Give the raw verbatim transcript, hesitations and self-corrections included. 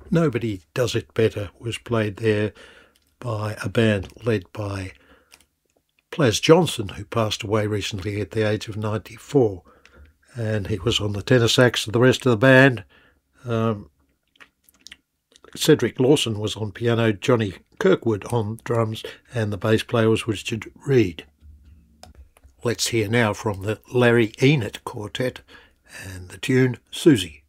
Nobody Does It Better was played there by a band led by Plas Johnson, who passed away recently at the age of ninety-four. And he was on the tenor sax of the rest of the band. Um, Cedric Lawson was on piano, Johnny Kirkwood on drums, and the bass player was Richard Reed. Let's hear now from the Larry Enid Quartet and the tune Susie.